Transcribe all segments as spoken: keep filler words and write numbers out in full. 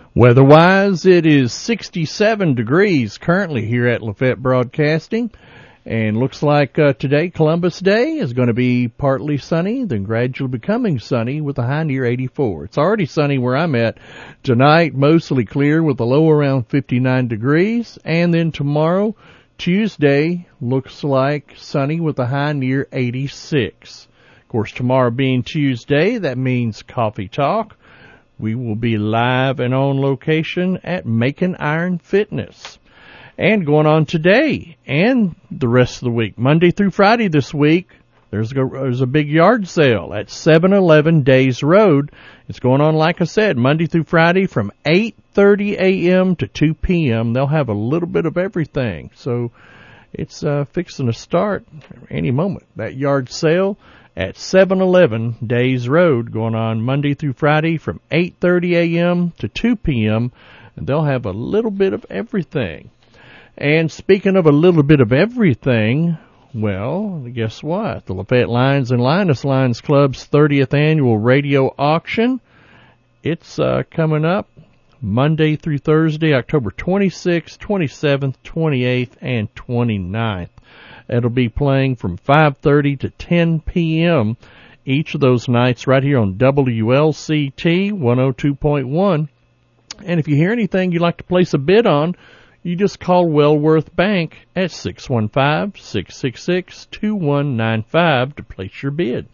Weather-wise, it is sixty-seven degrees currently here at Lafayette Broadcasting, and looks like uh, today, Columbus Day, is going to be partly sunny, then gradually becoming sunny with a high near eighty-four. It's already sunny where I'm at. Tonight, mostly clear with a low around fifty-nine degrees, and then tomorrow, Tuesday, looks like sunny with a high near eighty-six. Of course, tomorrow being Tuesday, that means Coffee Talk. We will be live and on location at Macon Iron Fitness. And going on today and the rest of the week, Monday through Friday this week, there's a, there's a big yard sale at seven eleven Days Road. It's going on, like I said, Monday through Friday from eight thirty a.m. to two p.m. They'll have a little bit of everything. So it's uh, fixing to start any moment. That yard sale at seven eleven Days Road, going on Monday through Friday from eight thirty a.m. to two p.m., and they'll have a little bit of everything. And speaking of a little bit of everything, well, guess what? The Lafayette Lions and Linus Lions Club's thirtieth annual radio auction, it's uh, coming up Monday through Thursday, October twenty-sixth, twenty-seventh, twenty-eighth, and twenty-ninth. It'll be playing from five thirty to ten p.m. each of those nights right here on W L C T one oh two point one. And if you hear anything you'd like to place a bid on, you just call Wellworth Bank at six one five, six six six, two one nine five to place your bid.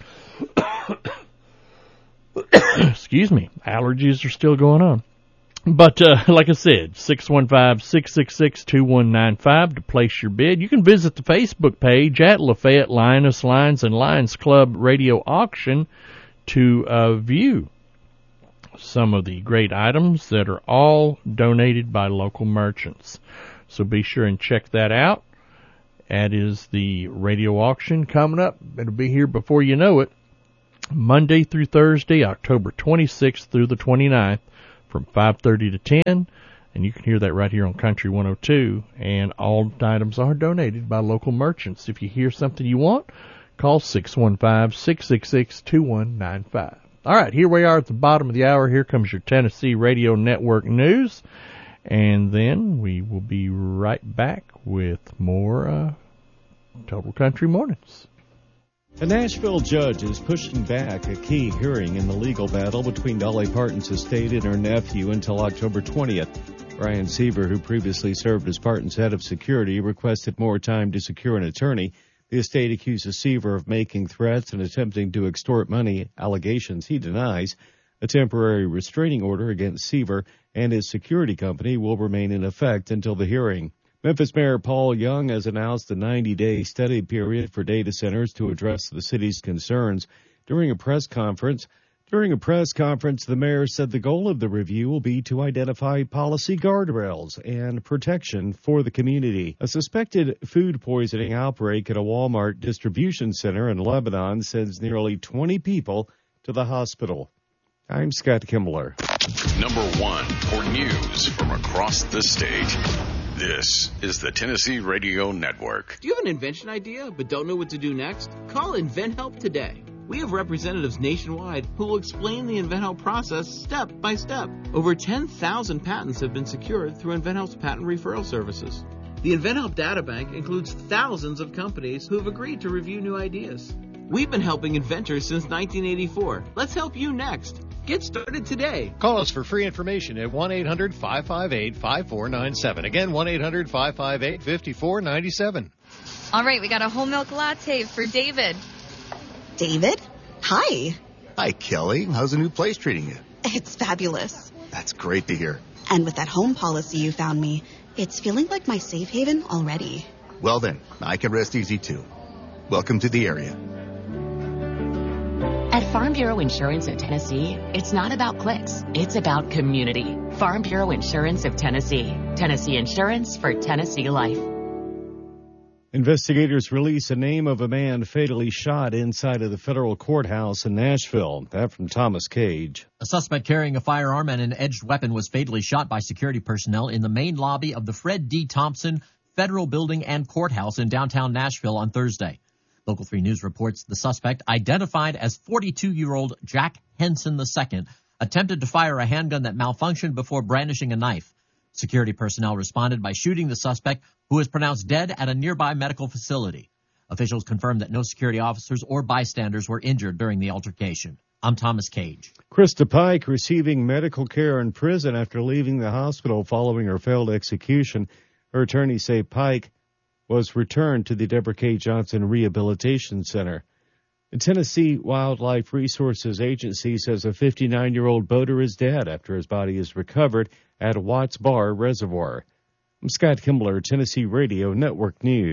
Excuse me, allergies are still going on. But, uh, like I said, six one five, six six six, two one nine five to place your bid. You can visit the Facebook page at Lafayette Linus Lions and Lions Club Radio Auction to uh, view some of the great items that are all donated by local merchants. So be sure and check that out. That is the radio auction coming up. It'll be here before you know it. Monday through Thursday, October twenty-sixth through the twenty-ninth. From five thirty to ten, and you can hear that right here on Country one oh two, and all items are donated by local merchants. If you hear something you want, call six one five, six six six, two one nine five. All right, here we are at the bottom of the hour. Here comes your Tennessee Radio Network news, and then we will be right back with more uh, Total Country Mornings. A Nashville judge is pushing back a key hearing in the legal battle between Dolly Parton's estate and her nephew until October twentieth. Brian Seaver, who previously served as Parton's head of security, requested more time to secure an attorney. The estate accuses Seaver of making threats and attempting to extort money, allegations he denies. A temporary restraining order against Seaver and his security company will remain in effect until the hearing. Memphis Mayor Paul Young has announced a ninety-day study period for data centers to address the city's concerns. During a press conference, during a press conference, the mayor said the goal of the review will be to identify policy guardrails and protection for the community. A suspected food poisoning outbreak at a Walmart distribution center in Lebanon sends nearly twenty people to the hospital. I'm Scott Kimbler. Number one for news from across the state. This is the Tennessee Radio Network. Do you have an invention idea but don't know what to do next? Call InventHelp today. We have representatives nationwide who will explain the InventHelp process step by step. Over ten thousand patents have been secured through InventHelp's patent referral services. The InventHelp Databank includes thousands of companies who have agreed to review new ideas. We've been helping inventors since nineteen eighty-four. Let's help you next. Get started today. Call us for free information at one eight hundred, five five eight, five four nine seven. Again, one eight hundred, five five eight, five four nine seven. All right, we got a whole milk latte for David. David? Hi. Hi, Kelly. How's the new place treating you? It's fabulous. That's great to hear. And with that home policy you found me, it's feeling like my safe haven already. Well then, I can rest easy too. Welcome to the area. At Farm Bureau Insurance of Tennessee, it's not about clicks, it's about community. Farm Bureau Insurance of Tennessee. Tennessee Insurance for Tennessee Life. Investigators release a name of a man fatally shot inside of the federal courthouse in Nashville. That from Thomas Cage. A suspect carrying a firearm and an edged weapon was fatally shot by security personnel in the main lobby of the Fred D. Thompson Federal Building and Courthouse in downtown Nashville on Thursday. Local three News reports the suspect, identified as forty-two-year-old Jack Henson the Second, attempted to fire a handgun that malfunctioned before brandishing a knife. Security personnel responded by shooting the suspect, who was pronounced dead at a nearby medical facility. Officials confirmed that no security officers or bystanders were injured during the altercation. I'm Thomas Cage. Krista Pike receiving medical care in prison after leaving the hospital following her failed execution. Her attorneys say Pike was returned to the Deborah K. Johnson Rehabilitation Center. The Tennessee Wildlife Resources Agency says a fifty-nine-year-old boater is dead after his body is recovered at Watts Bar Reservoir. I'm Scott Kimbler, Tennessee Radio Network News.